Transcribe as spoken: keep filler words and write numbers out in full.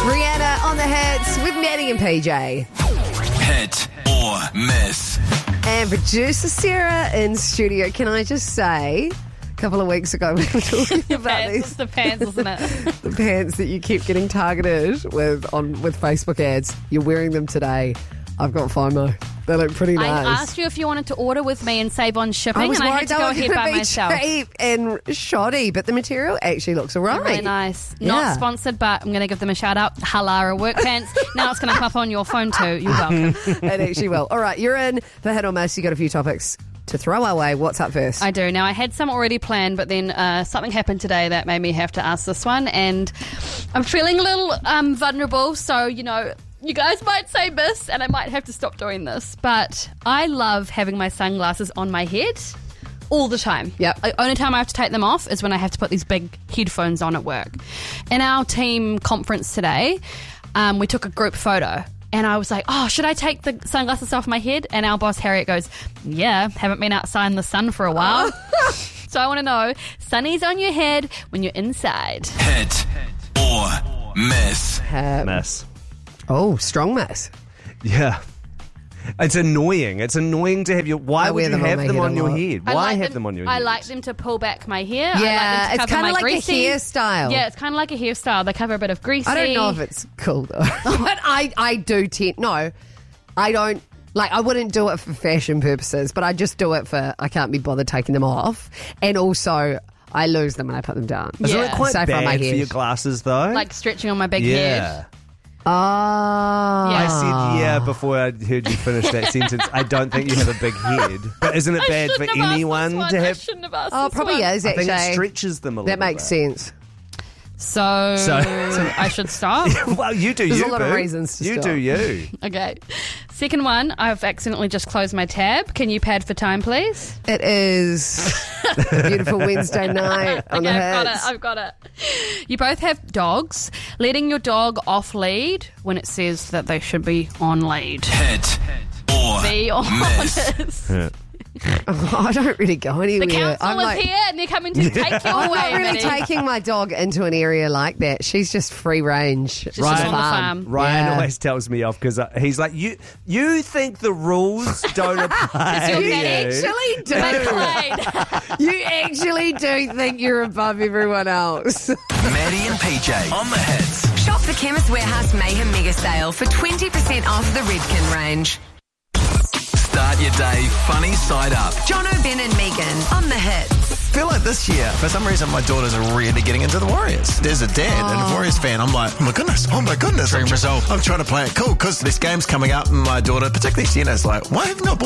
Rihanna on the hits with Maddie and P J. Hit or miss. And producer Sarah in studio. Can I just say, a couple of weeks ago we were talking about pants, these it's the pants, isn't it? the pants that you keep getting targeted with on with Facebook ads. You're wearing them today. I've got FOMO. They look pretty nice. I asked you if you wanted to order with me and save on shipping, I was and I worried had to they go were ahead gonna by be myself. cheap and shoddy, but the material actually looks alright. Really nice. Yeah. Not sponsored, but I'm going to give them a shout out. Halara work pants. Now it's going to come up on your phone too. You're welcome. It actually will. All right, you're in for Hit or Miss. You got a few topics to throw our way. What's up first? I do. Now, I had some already planned, but then uh, something happened today that made me have to ask this one, and I'm feeling a little um, vulnerable, so, you know, you guys might say miss, and I might have to stop doing this, but I love having my sunglasses on my head all the time. Yep. The only time I have to take them off is when I have to put these big headphones on at work. In our team conference today, um, we took a group photo. And I was like, oh, should I take the sunglasses off my head? And our boss, Harriet, goes, yeah, haven't been outside in the sun for a while. So I want to know, sunnies on your head when you're inside. Hit or miss. Um, Mess. Oh, strong miss. Yeah. It's annoying. It's annoying to have your... Why I would wear you them on have my them head on a your lot. head? I Why like have them, them on your I head? like them to pull back my hair. Yeah, I like them to it's cover kind my of like greasy. a hairstyle. Yeah, it's kind of like a hairstyle. They cover a bit of greasy. I don't know if it's cool though. But I, I do tend... No, I don't... Like, I wouldn't do it for fashion purposes, but I just do it for... I can't be bothered taking them off. And also, I lose them when I put them down. Isn't Yeah. it quite Safer on my bad for head. your glasses, though? like stretching on my big yeah. head. Oh. I Yeah. said yeah before I heard you finish that sentence. I don't think you have a big head. But isn't it I bad for shouldn't have asked anyone this one. to I have... shouldn't have asked Oh, this probably one. is, I actually. think it stretches them a little That makes bit. sense. So, So- I should stop. Well, you do There's you, a lot of boo. reasons to You stop. do you. Okay. Second one, I've accidentally just closed my tab. Can you pad for time, please? It is a beautiful Wednesday night on Okay, the I've got hits. it. I've got it. You both have dogs. Letting your dog off lead when it says that they should be on lead. Hit or Be miss. honest. Oh, I don't really go anywhere. The council I'm is like, here and they're coming to take you I'm away. not really Minnie. taking my dog into an area like that. She's just free range. She's just on the farm. Ryan Yeah. always tells me off because uh, he's like, you you think the rules don't apply your to You you. actually do. Played. You actually do think you're above everyone else. Maddie and P J on the hits. Shop the Chemist Warehouse Mayhem Mega Sale for twenty percent off the Redken range. Start your day funny side up. John O'Ben and Megan on the hits. I feel like this year, for some reason, my daughters are really getting into the Warriors. There's a dad and a Warriors fan. I'm like, oh my goodness, oh my goodness. I'm, try- I'm trying to play it cool because this game's coming up and my daughter, particularly Sienna's like, why have you not